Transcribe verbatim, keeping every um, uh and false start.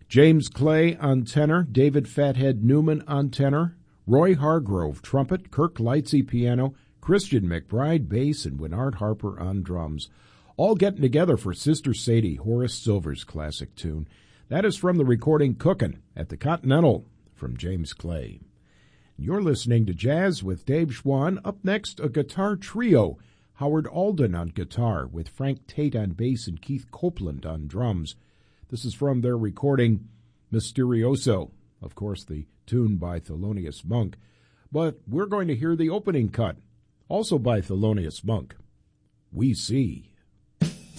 James Clay on tenor, David Fathead Newman on tenor, Roy Hargrove trumpet, Kirk Lightsey piano, Christian McBride bass, and Winard Harper on drums. All getting together for Sister Sadie, Horace Silver's classic tune. That is from the recording Cookin' at the Continental from James Clay. You're listening to Jazz with Dave Schwann. Up next, a guitar trio. Howard Alden on guitar with Frank Tate on bass and Keith Copeland on drums. This is from their recording Mysterioso, of course the tune by Thelonious Monk. But we're going to hear the opening cut, also by Thelonious Monk. We See.